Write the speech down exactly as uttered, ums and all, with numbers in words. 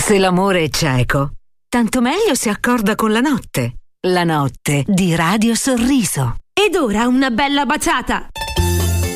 Se l'amore è cieco, tanto meglio si accorda con la notte. La notte di Radio Sorriso. Ed ora una bella baciata!